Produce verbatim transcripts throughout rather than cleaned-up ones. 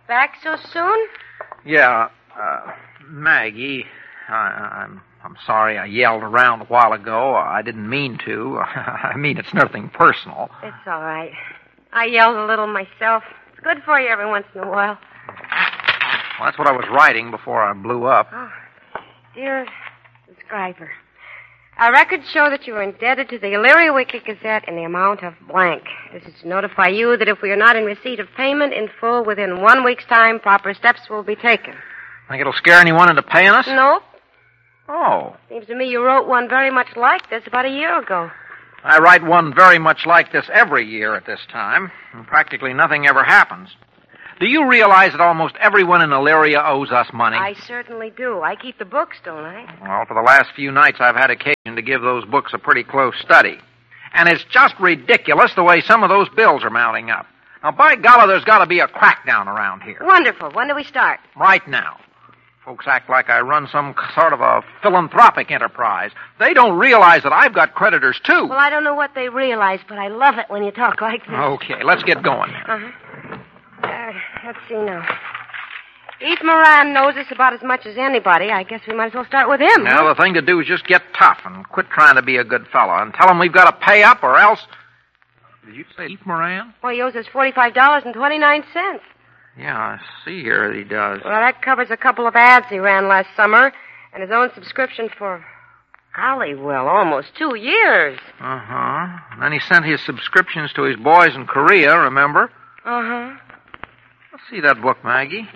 Back so soon? Yeah, uh, Maggie, I, I'm I'm sorry I yelled around a while ago. I didn't mean to. I mean, it's nothing personal. It's all right. I yelled a little myself. It's good for you every once in a while. Well, that's what I was writing before I blew up. Oh, dear subscriber. Our records show that you are indebted to the Elyria Weekly Gazette in the amount of blank. This is to notify you that if we are not in receipt of payment in full within one week's time, proper steps will be taken. Think it'll scare anyone into paying us? Nope. Oh. Seems to me you wrote one very much like this about a year ago. I write one very much like this every year at this time, and practically nothing ever happens. Do you realize that almost everyone in Elyria owes us money? I certainly do. I keep the books, don't I? Well, for the last few nights, I've had occasion to give those books a pretty close study. And it's just ridiculous the way some of those bills are mounting up. Now, by golly, there's got to be a crackdown around here. Wonderful. When do we start? Right now. Folks act like I run some sort of a philanthropic enterprise. They don't realize that I've got creditors, too. Well, I don't know what they realize, but I love it when you talk like this. Okay, let's get going. Uh-huh. Uh, let's see now. Eve Moran knows us about as much as anybody. I guess we might as well start with him. Now, huh? the thing to do is just get tough and quit trying to be a good fellow and tell him we've got to pay up or else... Did you say Eve Moran? Well, he owes us forty-five dollars and twenty-nine cents. Yeah, I see here that he does. Well, that covers a couple of ads he ran last summer and his own subscription for, golly, well, almost two years. Uh-huh. And then he sent his subscriptions to his boys in Korea, remember? Uh-huh. Let's see that book, Maggie.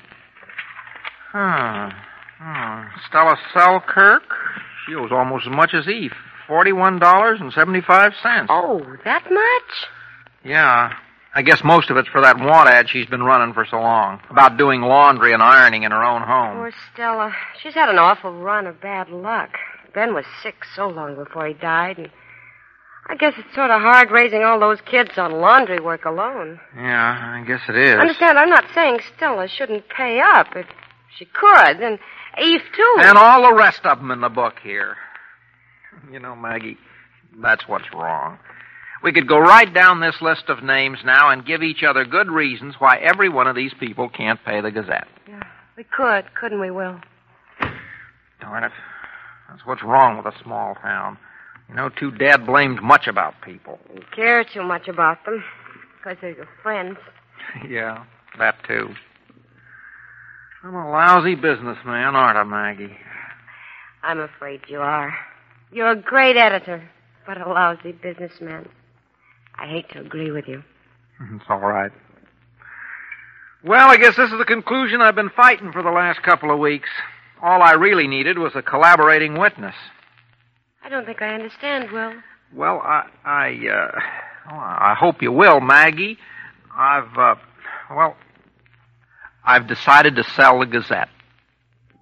Huh. Hmm. Stella Selkirk. She owes almost as much as Eve. forty-one dollars and seventy-five cents. Oh, that much? Yeah. I guess most of it's for that want ad she's been running for so long. About doing laundry and ironing in her own home. Poor Stella. She's had an awful run of bad luck. Ben was sick so long before he died, and I guess it's sort of hard raising all those kids on laundry work alone. Yeah, I guess it is. Understand, I'm not saying Stella shouldn't pay up if she could, and Eve, too. And all the rest of them in the book here. You know, Maggie, that's what's wrong. We could go right down this list of names now and give each other good reasons why every one of these people can't pay the Gazette. Yeah, we could, couldn't we, Will? Darn it. That's what's wrong with a small town. You know, too dad blamed much about people. You care too much about them because they're your friends. Yeah, that too. I'm a lousy businessman, aren't I, Maggie? I'm afraid you are. You're a great editor, but a lousy businessman. I hate to agree with you. It's all right. Well, I guess this is the conclusion I've been fighting for the last couple of weeks. All I really needed was a collaborating witness. I don't think I understand, Will. Well, I, I, uh, well, I hope you will, Maggie. I've, uh, well, I've decided to sell the Gazette.